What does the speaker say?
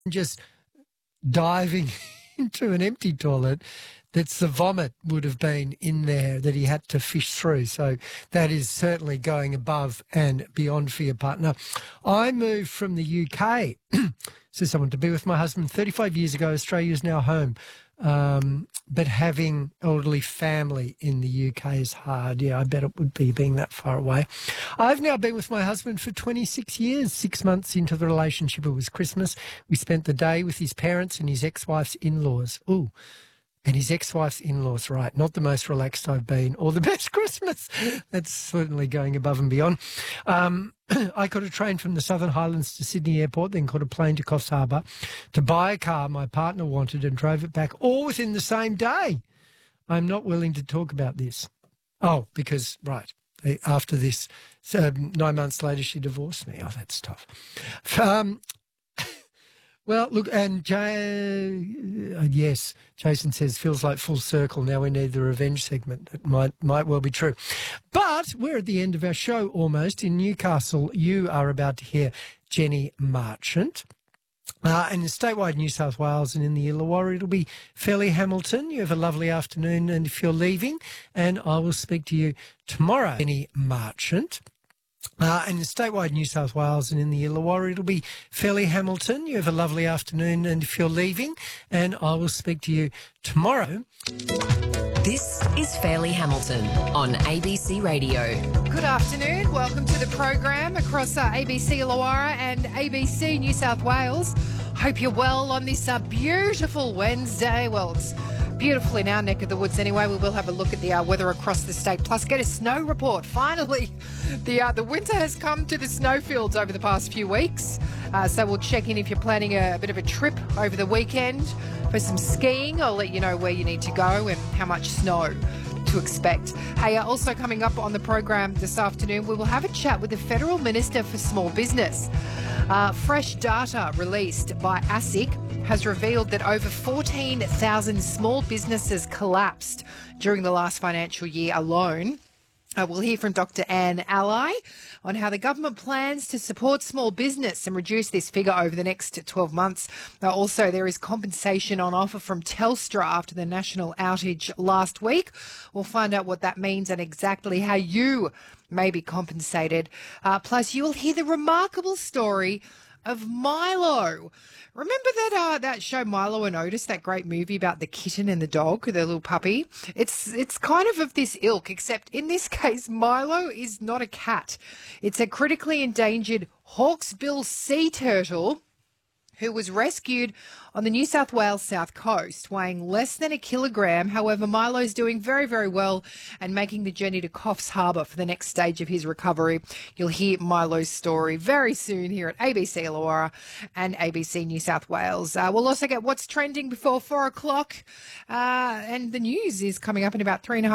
just diving into an empty toilet, that's the vomit would have been in there that he had to fish through. So that is certainly going above and beyond for your partner. I moved from the UK, says someone, to be with my husband 35 years ago. Australia is now home. But having elderly family in the UK is hard. Yeah, I bet it would be, being that far away. I've now been with my husband for 26 years. 6 months into the relationship, it was Christmas. We spent the day with his parents and his ex-wife's in-laws. Ooh. And his ex-wife's in-laws, right, not the most relaxed I've been, or the best Christmas. That's certainly going above and beyond. I caught a train from the Southern Highlands to Sydney Airport, then caught a plane to Coffs Harbour to buy a car my partner wanted and drove it back, all within the same day. I'm not willing to talk about this. Oh, because, right, after this, 9 months later, she divorced me. Oh, that's tough. Well, look, and yes, Jason says, feels like full circle. Now we need the revenge segment. It might well be true. But we're at the end of our show almost. In Newcastle, you are about to hear Jenny Marchant. And in statewide New South Wales and in the Illawarra, it'll be Fairleigh Hamilton. You have a lovely afternoon, and if you're leaving, and I will speak to you tomorrow. Jenny Marchant. And in statewide New South Wales and in the Illawarra, it'll be Fairleigh Hamilton. You have a lovely afternoon, and if you're leaving, and I will speak to you tomorrow. This is Fairleigh Hamilton on ABC Radio. Good afternoon. Welcome to the program across ABC Illawarra and ABC New South Wales. Hope you're well on this beautiful Wednesday. Well, it's beautiful in our neck of the woods anyway. We will have a look at the weather across the state, plus get a snow report. Finally, the winter has come to the snowfields over the past few weeks. So we'll check in if you're planning a bit of a trip over the weekend for some skiing. I'll let you know where you need to go and how much snow to expect. Hey, also coming up on the program this afternoon, we will have a chat with the Federal Minister for Small Business. Fresh data released by ASIC has revealed that over 14,000 small businesses collapsed during the last financial year alone. We'll hear from Dr. Anne Ally on how the government plans to support small business and reduce this figure over the next 12 months. Also, there is compensation on offer from Telstra after the national outage last week. We'll find out what that means and exactly how you may be compensated. Plus, you will hear the remarkable story of Milo. Remember that show Milo and Otis, that great movie about the kitten and the dog, the little puppy? It's kind of this ilk, except in this case, Milo is not a cat. It's a critically endangered hawksbill sea turtle who was rescued on the New South Wales south coast, weighing less than 1 kilogram. However, Milo's doing very, very well and making the journey to Coffs Harbour for the next stage of his recovery. You'll hear Milo's story very soon here at ABC Illawarra and ABC New South Wales. We'll also get what's trending before 4 o'clock, and the news is coming up in about 3.5